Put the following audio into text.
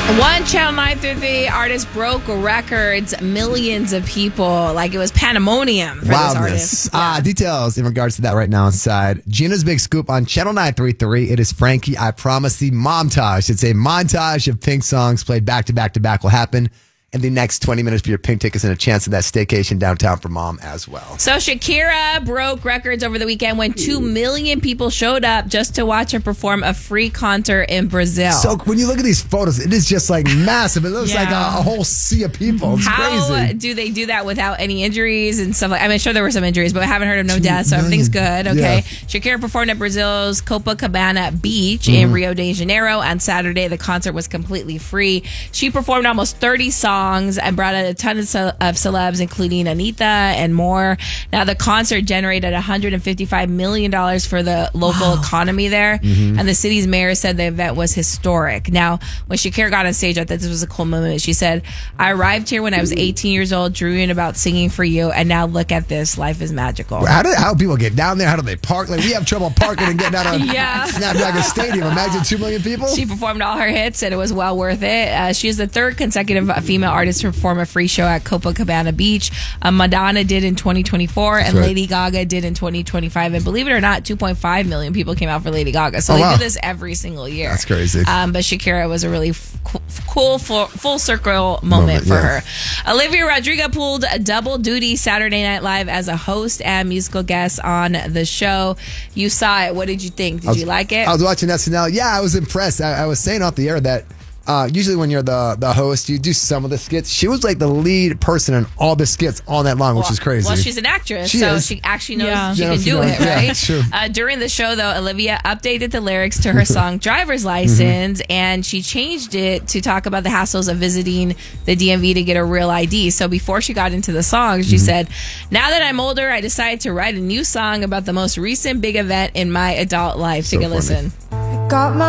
One Channel 933 artist broke records, millions of people, like it was pandemonium for Wildness. this artist. Details in regards to that right now inside Gina's Big Scoop on Channel 933. It is Frankie. I promise the montage. It's a montage of Pink songs played back to back to back will happen in the next 20 minutes for your Pink tickets and a chance at that staycation downtown for mom as well. So Shakira broke records over the weekend when 2 million people showed up just to watch her perform a free concert in Brazil. So when you look at these photos, it is just like massive. It looks like a whole sea of people. It's How crazy. do they do that without any injuries and stuff like? I mean, sure there were some injuries, but I haven't heard of no deaths, so everything's good. Okay, Yeah. Shakira performed at Brazil's Copacabana Beach in Rio de Janeiro on Saturday. The concert was completely free. She performed almost 30 songs and brought out a ton of celebs, including Anita and more. Now, the concert generated $155 million for the local economy there, and the city's mayor said the event was historic. Now, when Shakira got on stage, I thought this was a cool moment. She said, "I arrived here when I was 18 years old, dreaming about singing for you, and now look at this. Life is magical." How do people get down there? How do they park? Like, we have trouble parking and getting out of Snapdragon Stadium. Imagine 2 million people. She performed all her hits, and it was well worth it. She is the third consecutive female artist to perform a free show at Copacabana Beach. Madonna did in 2024, and Lady Gaga did in 2025. And believe it or not, 2.5 million people came out for Lady Gaga. So they do this every single year. That's crazy. But Shakira was a really cool full circle moment for her. Olivia Rodrigo pulled double duty Saturday Night Live as a host and musical guest on the show. You saw it. What did you think? Did you like it? I was watching SNL. Yeah, I was impressed. I was saying off the air that usually when you're the host, you do some of the skits. She was like the lead person in all the skits all night long, which is crazy. Well, she's an actress, she actually knows she Yeah, can do it, right? Yeah, true. During the show, though, Olivia updated the lyrics to her song Driver's License, and she changed it to talk about the hassles of visiting the DMV to get a real ID. So before she got into the song, she said, "Now that I'm older, I decided to write a new song about the most recent big event in my adult life." Take a listen. Got my